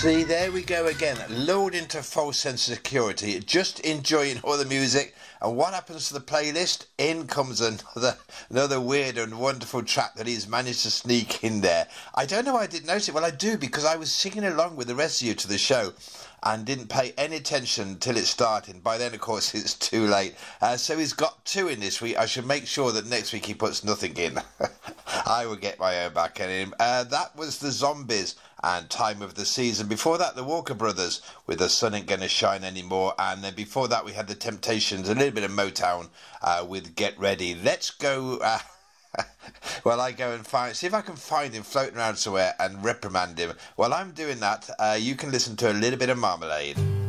See, there we go again, lured into false sense of security, just enjoying all the music, and what happens to the playlist? In comes another weird and wonderful track that he's managed to sneak in there. I don't know why I didn't notice it. Well, I do, because I was singing along with the rest of you to the show and didn't pay any attention till it started. By then, of course, it's too late. So he's got two in this week. I should make sure that next week he puts nothing in. I will get my own back at him. That was the Zombies and Time of the Season. Before that, the Walker Brothers with The Sun Ain't Gonna Shine Anymore. And then before that, we had the Temptations, a little bit of Motown with Get Ready. Let's go... well, I go and see if I can find him floating around somewhere and reprimand him. While I'm doing that, you can listen to a little bit of Marmalade.